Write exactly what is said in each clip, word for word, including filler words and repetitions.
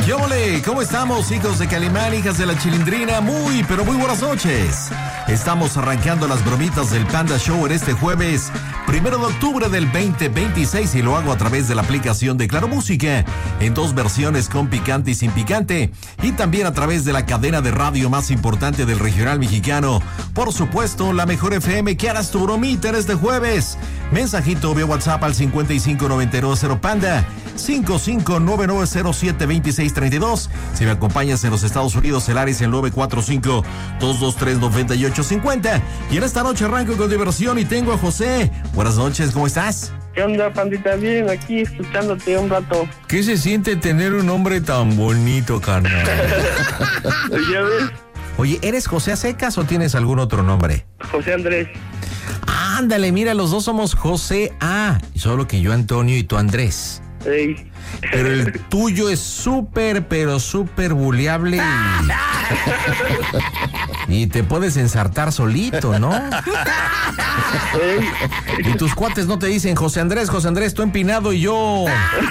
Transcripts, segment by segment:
¡Yole! ¿Cómo estamos, hijos de Calimán, hijas de la Chilindrina? Muy, pero muy buenas noches. Estamos arrancando las bromitas del Panda Show en este jueves, primero de octubre del veinte veintiséis, y lo hago a través de la aplicación de Claro Música, en dos versiones, con picante y sin picante, y también a través de la cadena de radio más importante del regional mexicano. Por supuesto, la mejor F M. Que harás tu bromita en este jueves. Mensajito vía WhatsApp al cincuenta y cinco noventa y nueve cero Panda, cinco cinco nueve nueve cero siete dos seis tres dos. Si me acompañas en los Estados Unidos, el área es el nueve cuatro cinco, dos dos tres, nueve ocho cinco cero. Y en esta noche arranco con diversión y tengo a José. Buenas noches, ¿cómo estás? ¿Qué onda, Pandita? Bien, aquí escuchándote un rato. ¿Qué se siente tener un nombre tan bonito, carnal? ¿Ya ves? Oye, ¿eres José a secas o tienes algún otro nombre? José Andrés. Ándale, mira, los dos somos José A, solo que yo Antonio y tú Andrés. Ey. Pero el tuyo es súper, pero súper buleable y... y te puedes ensartar solito, ¿no? Ey. Y tus cuates no te dicen José Andrés, José Andrés, tú empinado y yo...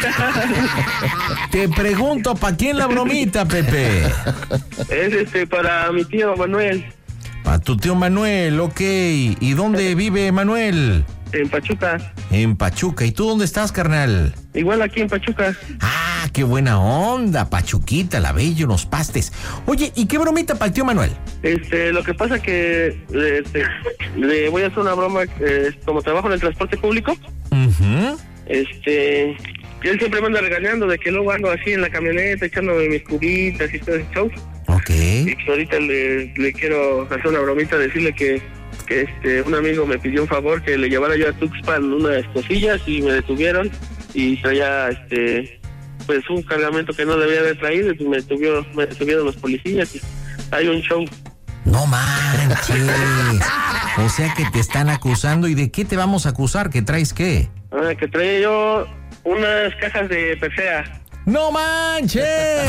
Te pregunto, ¿para quién la bromita, Pepe? Es este para mi tío Manuel. Para tu tío Manuel, ok. ¿Y dónde vive Manuel? En Pachuca. En Pachuca. ¿Y tú dónde estás, carnal? Igual aquí en Pachuca. Ah, qué buena onda, Pachuquita, la bella, unos pastes. Oye, ¿y qué bromita para el tío Manuel? Este, lo que pasa que este, le voy a hacer una broma, eh, como trabajo en el transporte público. Uh-huh. Este, él siempre me anda regañando de que luego ando así en la camioneta echándome mis cubitas y todo ese show. Ok. Y pues ahorita le, le quiero hacer una bromita, decirle que, que este un amigo me pidió un favor, que le llevara yo a Tuxpan unas cosillas y me detuvieron y traía este pues un cargamento que no debía haber traído y me detuvieron, me detuvieron los policías y hay un show. No manches. O sea que te están acusando. ¿Y de qué te vamos a acusar? ¿Que traes qué? Ah, que traía yo unas cajas de Persea. ¡No manches!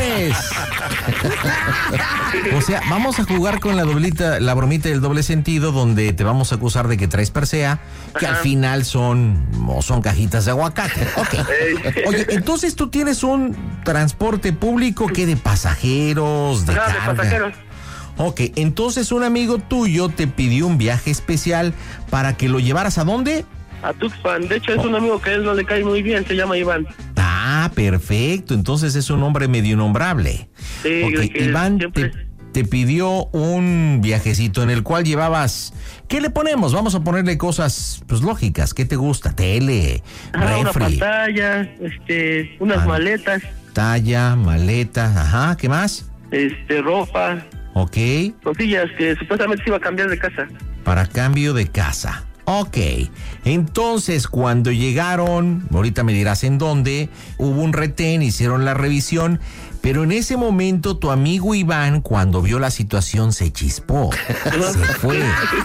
O sea, vamos a jugar con la doblita, la bromita del doble sentido, donde te vamos a acusar de que traes Persea, que Ajá. al final son, o son cajitas de aguacate. Okay. Oye, entonces tú tienes un transporte público que de pasajeros, de no, carga. de pasajeros. Ok, entonces un amigo tuyo te pidió un viaje especial para que lo llevaras ¿a dónde? A Tuxpan. De hecho, es un amigo que a él no le cae muy bien, se llama Iván. Ah, perfecto. Entonces es un hombre medio nombrable. Sí, okay. Iván siempre... te, te pidió un viajecito en el cual llevabas... ¿Qué le ponemos? Vamos a ponerle cosas pues lógicas. ¿Qué te gusta? Tele, ah, refri. Una pantalla, este, unas Pan- maletas. Talla, maletas, ajá. ¿Qué más? Este, ropa. Ok. Cosillas que supuestamente se iba a cambiar de casa. Para cambio de casa. Ok, entonces cuando llegaron, ahorita me dirás en dónde, hubo un retén, hicieron la revisión, pero en ese momento tu amigo Iván, cuando vio la situación, se chispó, se fue,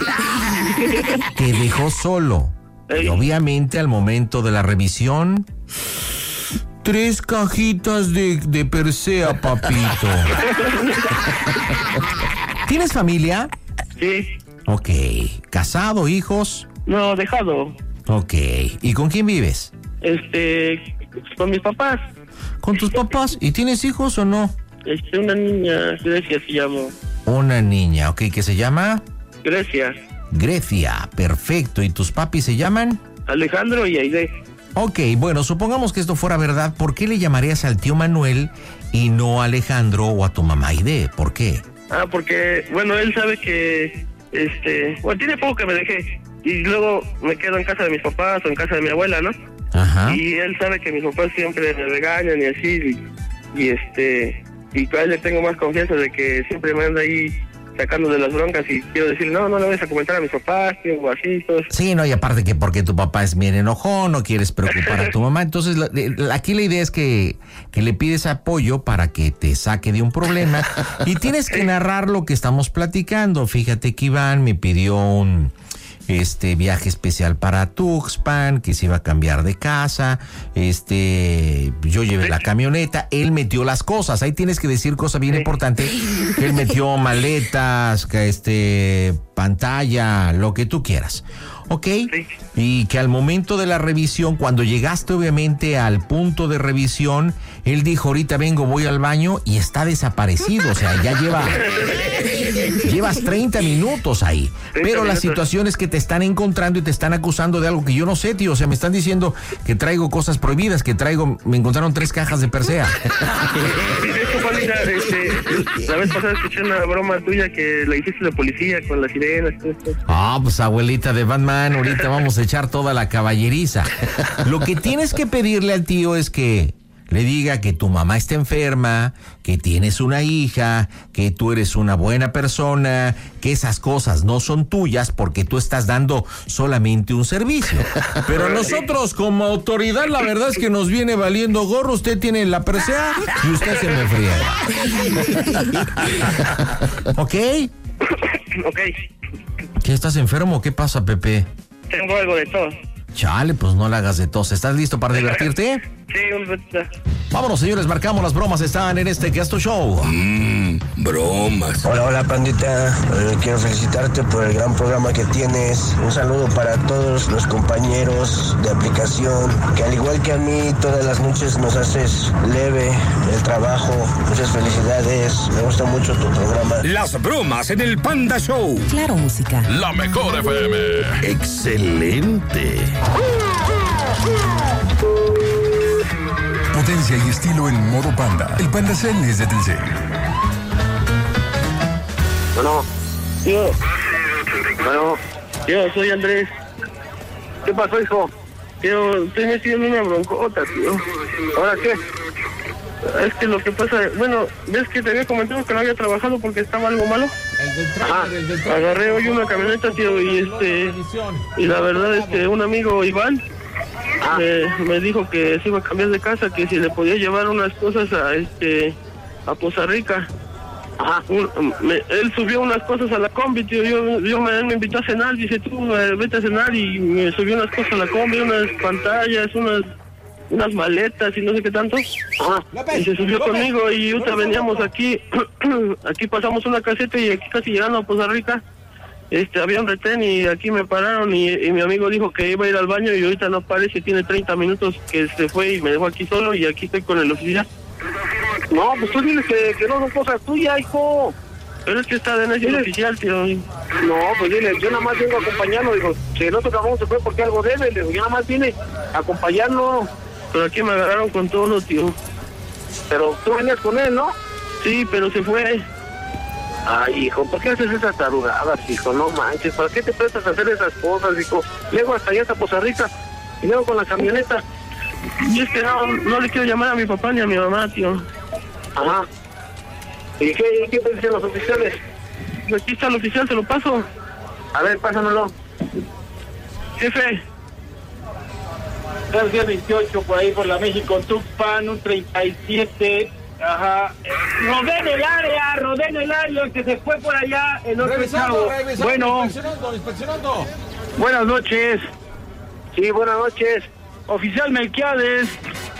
te dejó solo. Y obviamente al momento de la revisión, tres cajitas de, de Persea, papito. ¿Tienes familia? Sí. Ok, ¿casado, hijos? No, dejado. Ok, ¿y con quién vives? Este, con mis papás. ¿Con tus papás? ¿Y tienes hijos o no? Este, una niña, Grecia se llama. Una niña, ok, ¿qué se llama? Grecia. Grecia, perfecto. ¿Y tus papis se llaman? Alejandro y Aide. Ok, bueno, supongamos que esto fuera verdad, ¿por qué le llamarías al tío Manuel y no a Alejandro o a tu mamá Aide? ¿Por qué? Ah, porque, bueno, él sabe que, este, bueno, tiene poco que me dejé. Y luego me quedo en casa de mis papás o en casa de mi abuela, ¿no? Ajá. Y él sabe que mis papás siempre me regañan y así, y, y este, y a él le tengo más confianza de que siempre me anda ahí sacando de las broncas y quiero decir, no, no le vayas a comentar a mis papás, o así, todo. Sí, no, y aparte que porque tu papá es bien enojón, no quieres preocupar a tu mamá, entonces la, la, aquí la idea es que, que le pides apoyo para que te saque de un problema y tienes que narrar lo que estamos platicando. Fíjate que Iván me pidió un... este viaje especial para Tuxpan, que se iba a cambiar de casa, este, yo llevé la camioneta, él metió las cosas, ahí tienes que decir cosa bien importante, él metió maletas, este, pantalla, lo que tú quieras. ¿ok? Sí. Y que al momento de la revisión, cuando llegaste obviamente al punto de revisión, él dijo, ahorita vengo, voy al baño, y está desaparecido, o sea, ya lleva, llevas treinta minutos ahí, pero la situación es que te están encontrando y te están acusando de algo que yo no sé, tío, o sea, me están diciendo que traigo cosas prohibidas, que traigo, me encontraron tres cajas de Persea. Sí, de hecho, Juanita, este, la vez pasada escuché una broma tuya que la hiciste de policía con las sirenas, todo esto. Ah, pues abuelita de Batman, ahorita vamos a echar toda la caballeriza. Lo que tienes que pedirle al tío es que le diga que tu mamá está enferma, que tienes una hija, que tú eres una buena persona, que esas cosas no son tuyas porque tú estás dando solamente un servicio. Pero nosotros como autoridad, la verdad es que nos viene valiendo gorro. Usted tiene la Persea y usted se me friega. ¿Ok? Ok. ¿Qué, estás enfermo? ¿Qué pasa, Pepe? Tengo algo de todo. Chale, pues no la hagas de tos. ¿Estás listo para divertirte? Sí, un ratito. Vámonos, señores, marcamos las bromas. Están en este Gasto Show. Mmm, bromas. Hola, hola, pandita. Eh, quiero felicitarte por el gran programa que tienes. Un saludo para todos los compañeros de aplicación, que al igual que a mí, todas las noches nos haces leve el trabajo. Muchas felicidades. Me gusta mucho tu programa. Las bromas en el Panda Show. Claro, música. La mejor F M. Excelente. Potencia y estilo en modo Panda. El Panda Cell es de Telcel. Bueno, tío. Bueno, tío, soy Andrés. ¿Qué pasó, hijo? Tío, estoy metido en una broncota, tío. ¿Ahora qué? Es que lo que pasa, bueno, ¿ves que te había comentado que no había trabajado porque estaba algo malo? El del trailer, ah, el del agarré hoy una camioneta, tío, y este, y la verdad, este, un amigo, Iván, ah. me, me dijo que se iba a cambiar de casa, que si le podía llevar unas cosas a, este, a Poza Rica. Ajá. Un, me, él subió unas cosas a la combi, tío, yo, yo me, él me invitó a cenar, dice, tú, eh, vete a cenar, y me subió unas cosas a la combi, unas pantallas, unas... unas maletas y no sé qué tanto. Ajá. Y se subió conmigo y ahorita veníamos aquí, aquí pasamos una caseta y aquí casi llegando a Poza Rica, este, había un retén y aquí me pararon y, y mi amigo dijo que iba a ir al baño y ahorita no parece, tiene treinta minutos que se fue y me dejó aquí solo y aquí estoy con el oficial. No, pues tú diles que, que no son cosas tuyas, hijo. Pero es que está de necio el oficial, tío. No, pues dile, yo nada más vengo a acompañarlo, digo, si el otro cabrón se fue porque algo debe, digo, yo nada más vine a acompañarlo. Pero aquí me agarraron con todo, tío. Pero tú venías con él, ¿no? Sí, pero se fue. Ay, hijo, ¿por qué haces esas tarugadas, hijo? No manches, ¿para qué te prestas a hacer esas cosas, hijo? Luego hasta allá hasta Poza Rica, y luego con la camioneta. Y es que no, no le quiero llamar a mi papá ni a mi mamá, tío. Ajá. ¿Y qué, qué te dicen los oficiales? Aquí está el oficial, se lo paso. A ver, pásamelo. Jefe. García veintiocho, por ahí por la México Tuxpan, un treinta y siete, ajá. Rodeen el área, rodeen el área, que se fue por allá el otro chavo. Bueno, inspeccionando, inspeccionando. Buenas noches. Sí, buenas noches. Oficial Melquiades,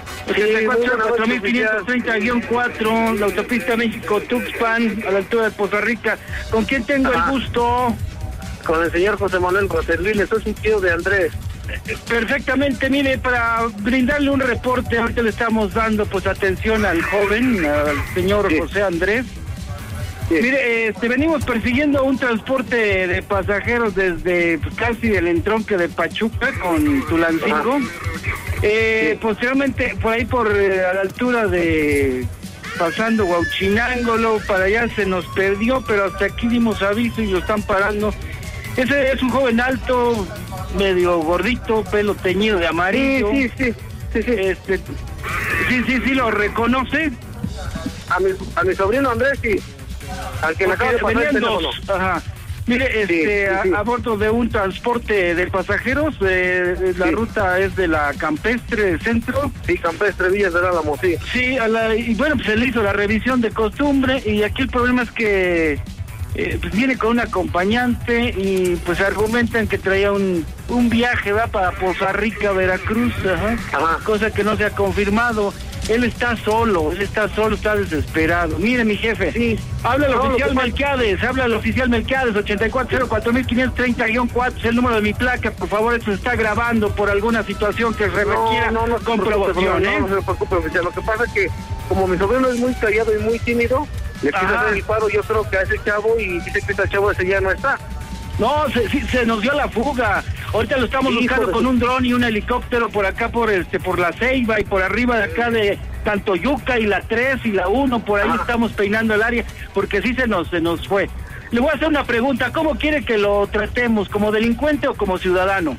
cuatro mil quinientos treinta guión cuatro, la autopista México-Tuxpan, a la altura de Poza Rica. ¿Con quién tengo Ajá. el gusto? Con el señor José Manuel Roserville, soy un tío de Andrés. Perfectamente, mire, para brindarle un reporte, ahorita le estamos dando pues atención al joven, al señor sí. José Andrés. Sí. Mire, este, venimos persiguiendo un transporte de pasajeros desde pues, casi el entronque de Pachuca con Tulancingo. Eh, sí. Posteriormente, por ahí por eh, a la altura de pasando Huauchinango, luego para allá se nos perdió, pero hasta aquí dimos aviso y lo están parando. Ese es un joven alto, medio gordito, pelo teñido de amarillo. Sí, sí, sí. Sí, sí. Este, sí, sí, sí, ¿lo reconoce? A mi, a mi sobrino Andrés, sí. Al que me acaba de pasar el teléfono. Ajá. Mire, este, sí, sí, sí. A, a bordo de un transporte de pasajeros, eh, la sí. ruta es de la Campestre Centro. Sí, Campestre Villas del Álamo, sí. Sí, a la, y bueno, pues se le hizo la revisión de costumbre y aquí el problema es que eh, pues viene con un acompañante y pues argumentan que traía un, un viaje, va para Poza Rica, Veracruz, ajá, ajá. Cosa que no se ha confirmado. Él está solo, él está solo, está desesperado. Mire, mi jefe, sí. Habla el no, oficial Melquiades, habla el oficial Melquiades, ochenta y cuatro cero cuatro mil quinientos treinta guión cuatro, es el número de mi placa, por favor, esto se está grabando por alguna situación que requiera no, no, no, comprobación, no, ¿eh? No, no se preocupe, oficial, lo que pasa es que como mi sobrino es muy callado y muy tímido, le quiso hacer el paro, yo creo que a ese chavo, y dice que ese chavo ese ya no está. No, se, sí, se nos dio la fuga. Ahorita lo estamos sí, buscando con un dron y un helicóptero por acá, por este, por la Ceiba y por arriba de acá de Tantoyuca y la tres y la uno, por ahí ah. estamos peinando el área, porque sí se nos, se nos fue. Le voy a hacer una pregunta, ¿cómo quiere que lo tratemos? ¿Como delincuente o como ciudadano?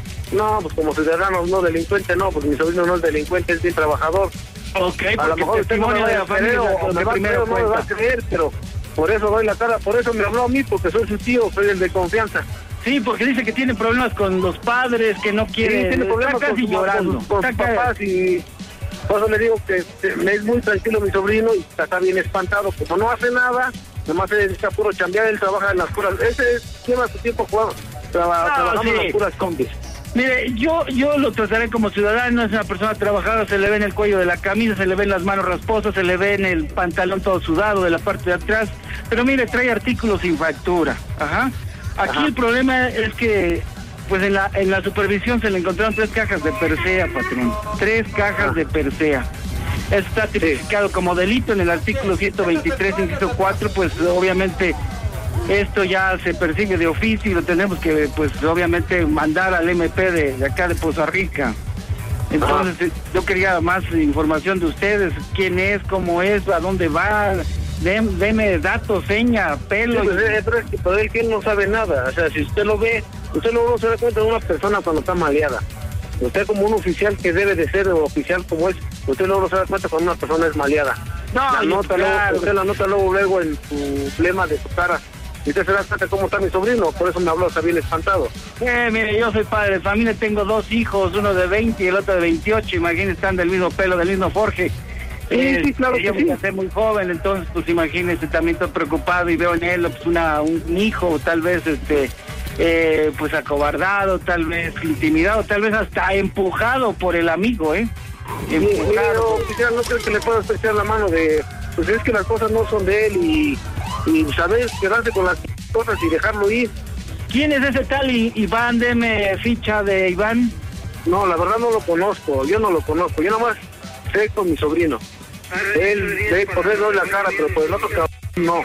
No, pues como ciudadano, no delincuente, no, porque mi sobrino no es delincuente, es bien trabajador. Ok, a lo mejor usted no me va a creer, o me va a creer, no me va a creer, pero por eso doy la cara, por eso me habló a mí, porque soy su tío, soy el de confianza. Sí, porque dice que tiene problemas con los padres, que no quiere, sí, tiene problemas está casi con, llorando. Con, con sus papás, y por eso le digo que me es muy tranquilo mi sobrino y está bien espantado, como no hace nada, nomás se dedica a puro chambear, él trabaja en las puras, ese lleva su tiempo jugando, traba, no, trabajando sí. en las puras combis. Mire, yo yo lo trataré como ciudadano, es una persona trabajadora, se le ve en el cuello de la camisa, se le ven las manos rasposas, se le ve en el pantalón todo sudado de la parte de atrás, pero mire, trae artículos sin factura, ajá. Aquí ajá. El problema es que, pues en la en la supervisión se le encontraron tres cajas de Persea, patrón, tres cajas ajá. de Persea. Está tipificado sí. como delito en el artículo ciento veintitrés, inciso cuatro, pues obviamente esto ya se persigue de oficio y lo tenemos que, pues, obviamente mandar al M P de, de acá de Poza Rica. Entonces, ah. yo quería más información de ustedes, quién es, cómo es, a dónde va, Dem, deme datos, seña, pelo. Sí, pues, y... pero es que por él que él no sabe nada, o sea, si usted lo ve, usted luego se da cuenta de una persona cuando está maleada. Usted como un oficial que debe de ser oficial como es, usted luego se da cuenta cuando una persona es maleada. No, la nota claro. luego, usted la nota luego, luego en su flema de su cara. Y usted se da cuenta cómo está mi sobrino, por eso me habló, está bien espantado. Eh, mire, yo soy padre de familia, tengo dos hijos, uno de veinte y el otro de veintiocho, imagínense, están del mismo pelo, del mismo forje. Sí, eh, sí, claro que yo sí. me casé muy joven, entonces, pues imagínense, también estoy preocupado y veo en él pues, una, un hijo, tal vez, este, eh, pues acobardado, tal vez intimidado, tal vez hasta empujado por el amigo, ¿eh? Empujado. Sí, pero no creo que le pueda echar la mano de, pues es que las cosas no son de él y... y saber quedarse con las cosas y dejarlo ir. ¿Quién es ese tal Iván? Deme ficha de Iván. No, la verdad no lo conozco, yo no lo conozco, yo nomás sé con mi sobrino. Él, él por él doy la cara, pero por el otro cabrón no.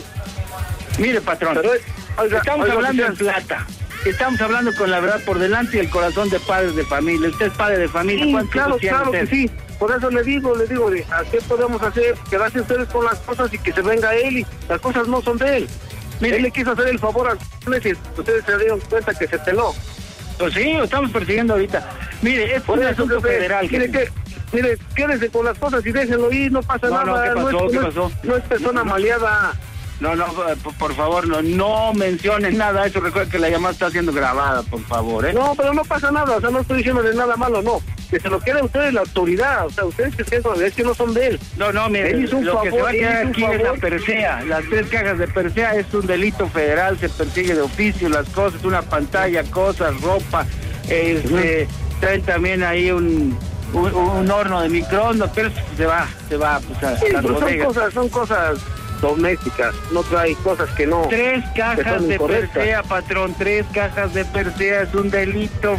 Mire, patrón, pero es, oiga, estamos oiga, hablando oiga, en plata. Estamos hablando con la verdad por delante y el corazón de padres de familia. Usted es padre de familia. Sí, ¿Cuántos claro, tiene claro usted? que sí. Por eso le digo, le digo, ¿a qué podemos hacer? Quedarse ustedes con las cosas y que se venga él, y las cosas no son de él. Mire, él le quiso hacer el favor a ustedes, ustedes se dieron cuenta que se peló. Pues sí, lo estamos persiguiendo ahorita. Mire, es un asunto federal. Mire, que, mire, quédese con las cosas y déjenlo ir, no pasa no, nada. No, ¿qué pasó? No es, ¿Qué no pasó? Es, no es persona no, maleada. No, no, por favor, no, no mencionen nada de eso. Recuerden que la llamada está siendo grabada, por favor, ¿eh? No, pero no pasa nada, o sea, no estoy diciéndole nada malo, no. Que se lo quede a ustedes la autoridad, o sea, ustedes que sienten, es que no son de él. No, no, mire, él hizo un lo favor, que se va a quedar aquí favor. es la Persea. Las tres cajas de Persea es un delito federal, se persigue de oficio, las cosas, una pantalla, cosas, ropa, este, uh-huh. traen también ahí un... Un, un horno de microondas, pero se va, se va pues, a sí, las son bodegas. cosas, son cosas domésticas, no trae cosas que no. Tres cajas de Persea, patrón, tres cajas de Persea es un delito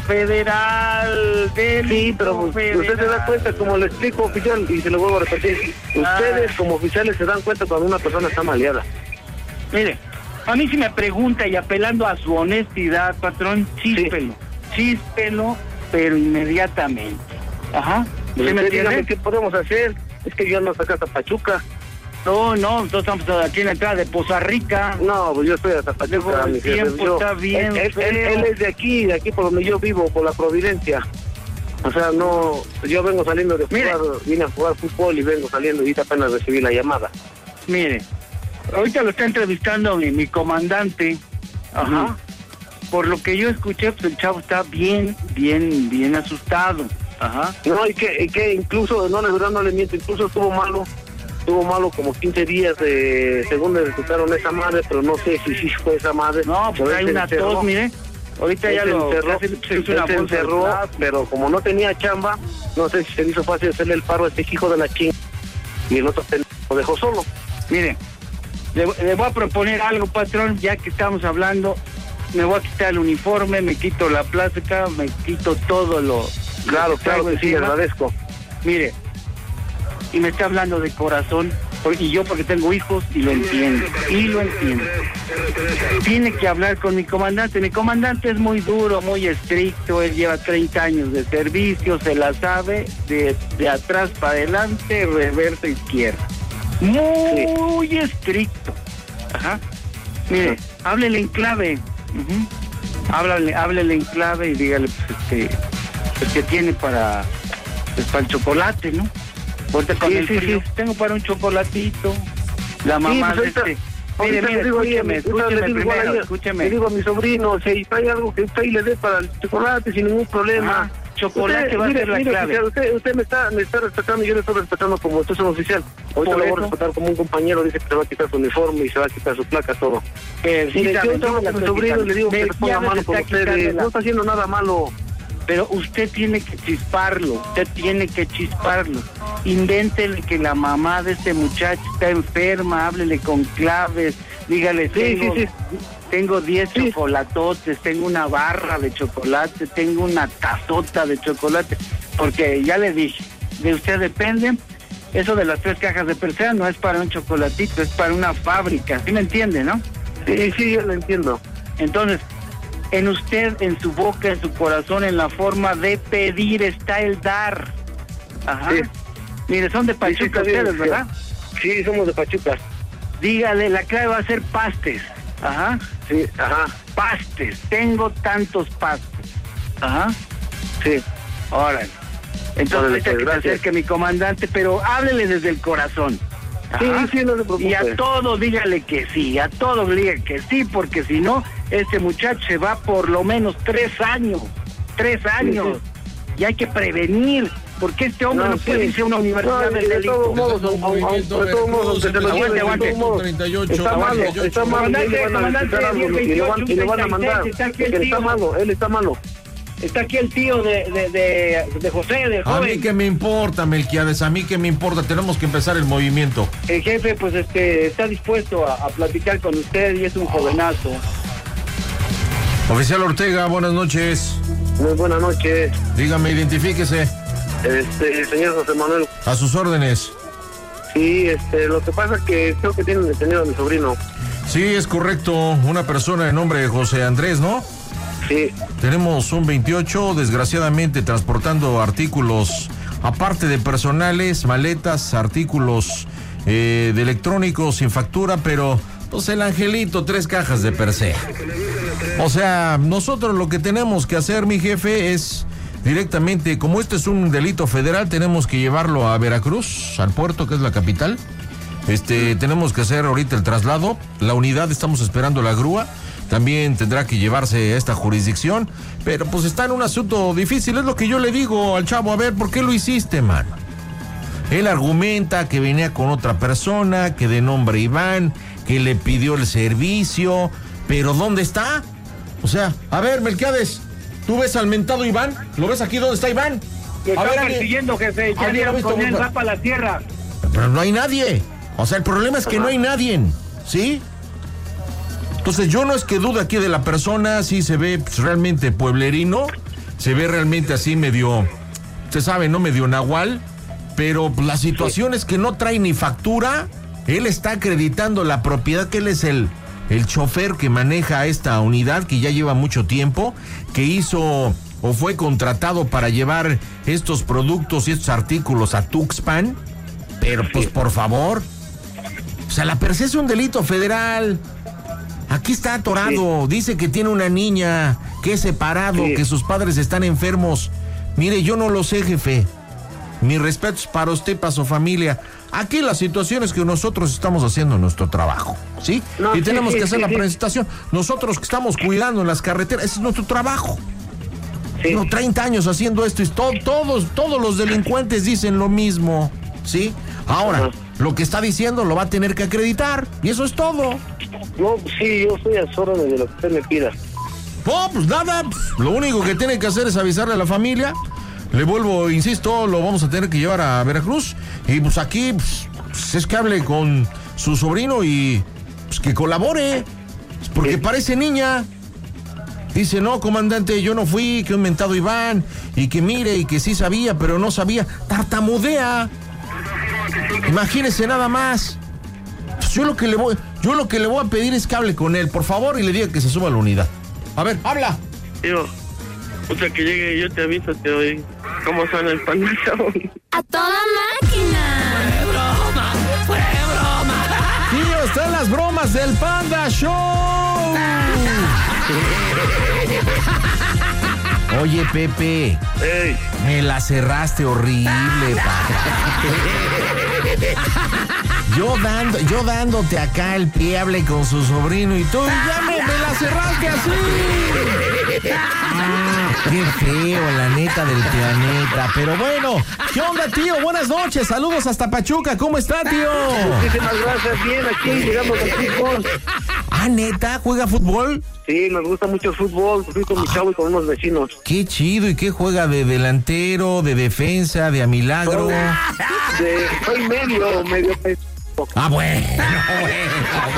federal. Delito sí, pero federal. Usted se da cuenta, como le explico, oficial, y se lo vuelvo a repetir, ustedes ah. como oficiales se dan cuenta cuando una persona está maleada. Mire, a mí si me pregunta y apelando a su honestidad, patrón, chíspelo, sí. chíspelo, pero inmediatamente. Ajá. ¿Sí me entiende? ¿Qué podemos hacer? Es que yo no saqué hasta Pachuca. No, no, nosotros estamos aquí en la entrada de Poza Rica. No, pues yo estoy hasta Pachuca. El tiempo yo, está bien. Él, él, él es de aquí, de aquí por donde yo vivo, por la Providencia. O sea, no, yo vengo saliendo de jugar, vine a jugar fútbol y vengo saliendo y apenas recibí la llamada. Mire, ahorita lo está entrevistando mi, mi comandante. Ajá. Uh-huh. Por lo que yo escuché, pues el chavo está bien, bien, bien asustado. Ajá. No, y que, y que incluso, no, no, no le miento, incluso estuvo malo, estuvo malo como quince días de, según le resultaron esa madre, pero no sé si sí fue esa madre. No, pues hay una tos, mire, Ahorita ya se lo encerró, se, se, se, se encerró, pero como no tenía chamba, no sé si se le hizo fácil hacerle el paro a este hijo de la ching y el otro lo dejó solo. Mire, le, le voy a proponer algo, patrón, ya que estamos hablando, me voy a quitar el uniforme, me quito la plástica, me quito todo lo... Claro, claro que sí, le agradezco. Mire, y me está hablando de corazón, y yo porque tengo hijos y lo entiendo, y lo entiendo. Tiene que hablar con mi comandante. Mi comandante es muy duro, muy estricto, él lleva treinta años de servicio, se la sabe de, de atrás para adelante, reversa izquierda. Muy sí. estricto. Ajá. Mire, sí. háblele en clave. Uh-huh. Háblale, háblele en clave y dígale pues, este, pues, que tiene para, pues, para el chocolate, ¿no? Porque con sí, el frío, sí, sí. tengo para un chocolatito. La mamá sí, pues de este... Mire, mire, digo, escúcheme, escúcheme primero, ahí, escúcheme. Le digo a mi sobrino, si hay algo que usted le dé para el chocolate sin ningún problema. Ah, chocolate usted, va mire, a ser la mire, clave. Usted, usted me está me está respetando y yo le estoy respetando como usted es un oficial. Ahorita lo voy a respetar como un compañero, dice que se va a quitar su uniforme y se va a quitar su placa, todo. Eh, mire, sí, yo estaba con mi sobrino y le digo me, que le ponga mano con ustedes. No está haciendo nada malo. Pero usted tiene que chisparlo, usted tiene que chisparlo. Invéntele que la mamá de este muchacho está enferma, háblele con claves, dígale, sí, tengo, sí, sí. tengo diez sí. chocolatotes, tengo una barra de chocolate, tengo una tazota de chocolate, porque ya le dije, de usted depende, eso de las tres cajas de Persea no es para un chocolatito, es para una fábrica, ¿sí me entiende, no? Sí, sí, yo lo entiendo. Entonces, en usted, en su boca, en su corazón, en la forma de pedir está el dar. Ajá. Sí. Mire, son de Pachuca sí, sí, ustedes, ¿verdad? Sí, somos de Pachuca. Dígale, la clave va a ser pastes. Ajá. Sí, ajá. Pastes. Tengo tantos pastes. Ajá. Sí. Órale. Entonces, ahorita pues, que se acerque mi comandante, pero háblele desde el corazón. Ajá. Sí, sí, no se preocupe. Y a todo dígale que sí, a todo dígale que sí, porque si no, este muchacho se va por lo menos tres años, tres años, sí, sí. Y hay que prevenir, porque este hombre no, no puede sí. irse a una universidad no, de de todos modos, de todos modos, que se lo lleve, aguante, está malo, está malo, y le van a mandar, porque está malo, él está malo. Está aquí el tío de, de, de, de José, del joven. A mí que me importa, Melquiades, a mí que me importa, tenemos que empezar el movimiento. El jefe, pues, este, está dispuesto a, a platicar con usted y es un jovenazo. Oficial Ortega, buenas noches. Muy buenas noches. Dígame, identifíquese. Este, señor José Manuel. A sus órdenes. Sí, este, lo que pasa es que creo que tienen detenido a mi sobrino. Sí, es correcto, una persona de nombre José Andrés, ¿no? Sí. Tenemos un veintiocho, desgraciadamente transportando artículos, aparte de personales, maletas, artículos eh, de electrónicos sin factura, pero pues el angelito, tres cajas de Persea. O sea, nosotros lo que tenemos que hacer, mi jefe, es directamente, como este es un delito federal, tenemos que llevarlo a Veracruz, al puerto, que es la capital. Este, tenemos que hacer ahorita el traslado, la unidad, estamos esperando la grúa. También tendrá que llevarse a esta jurisdicción, pero pues está en un asunto difícil, es lo que yo le digo al chavo, a ver, ¿por qué lo hiciste, man? Él argumenta que venía con otra persona, que de nombre Iván, que le pidió el servicio, pero ¿dónde está? O sea, a ver, Melquiades, ¿tú ves al mentado Iván? ¿Lo ves aquí? ¿Dónde está Iván? Lo están persiguiendo, jefe, ya dieron con él, va para la tierra. Pero no hay nadie, o sea, el problema es que no hay nadie, ¿sí? Entonces yo no es que duda aquí de la persona, sí se ve pues, realmente pueblerino, se ve realmente así medio, usted sabe, ¿no? Medio nahual, pero pues, la situación sí. es que no trae ni factura, él está acreditando la propiedad, que él es el, el chofer que maneja esta unidad, que ya lleva mucho tiempo, que hizo o fue contratado para llevar estos productos y estos artículos a Tuxpan, pero pues por favor, o sea, la Persea es un delito federal. Aquí está atorado, sí. Dice que tiene una niña, que es separado, sí. que sus padres están enfermos. Mire, yo no lo sé, jefe. Mis respetos para usted, para su familia. Aquí la situación es que nosotros estamos haciendo nuestro trabajo, ¿sí? No, y sí, tenemos sí, que hacer sí, la sí. presentación. Nosotros que estamos cuidando en las carreteras, ese es nuestro trabajo. Sí. No, treinta años haciendo esto y to- todos, todos los delincuentes dicen lo mismo, ¿sí? Ahora, uh-huh. lo que está diciendo lo va a tener que acreditar y eso es todo. No, sí, yo estoy a órdenes de lo que usted me pida. No, pues nada, pues, lo único que tiene que hacer es avisarle a la familia. Le vuelvo, insisto, lo vamos a tener que llevar a Veracruz. Y pues aquí, pues, es que hable con su sobrino y pues, que colabore. Porque sí. Parece niña. Dice, no, comandante, yo no fui, que un mentado Iván. Y que mire, y que sí sabía, pero no sabía. Tartamudea. Imagínese nada más. Pues yo lo que le voy, yo lo que le voy a pedir es que hable con él, por favor, y le diga que se suba a la unidad. A ver, habla. Tío, puta que llegue, yo te aviso, te doy. ¿Cómo suena el Panda Show? ¡A toda máquina! ¡Fue broma! ¡Fue broma! Tío, están las bromas del Panda Show. Oye, Pepe. Ey. Me la cerraste horrible, papá. Yo dando, yo dándote acá el pie, hable con su sobrino y tú ya me, me la cerraste así. Ah, qué feo, la neta del planeta. Pero bueno, ¿qué onda, tío? Buenas noches, saludos hasta Pachuca. ¿Cómo está, tío? Muchísimas gracias, bien, aquí llegamos al fútbol. Ah, ¿neta? ¿Juega fútbol? Sí, me gusta mucho el fútbol, fui con mi chavo y con unos vecinos. Qué chido, ¿y qué juega? ¿De delantero, de defensa, de a milagro? De, soy medio, medio... Ah, bueno, bueno,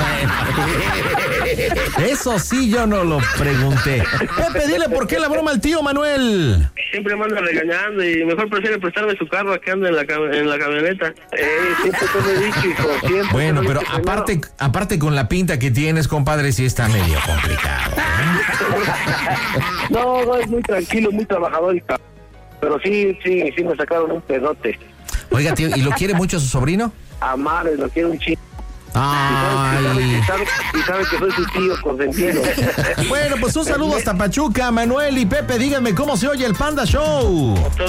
bueno. Eso sí yo no lo pregunté. Pepe, dile por qué la broma al tío Manuel. Siempre me anda regañando y mejor prefiere prestarme su carro a que ande en la, en la camioneta. Eh, siempre te lo he dicho, hijo, siempre. Bueno, pero aparte, aparte con la pinta que tienes, compadre, sí está medio complicado, ¿eh? No, no, es muy tranquilo, muy trabajador, y pero sí, sí, sí me sacaron un pedote. Oiga, tío, ¿y lo quiere mucho a su sobrino? A madre, lo quiero un chico. Ay. Y sabe, y sabe que soy su tío consentido. Bueno, pues un saludo hasta Pachuca, Manuel y Pepe, díganme cómo se oye el Panda Show.